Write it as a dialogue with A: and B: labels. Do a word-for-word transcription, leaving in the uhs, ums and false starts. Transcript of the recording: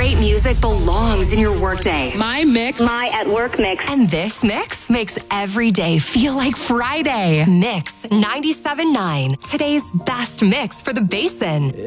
A: Great music belongs in your workday.
B: My mix.
C: My at work mix.
A: And this mix makes every day feel like Friday. Mix ninety-seven point nine. Today's best mix for the Basin.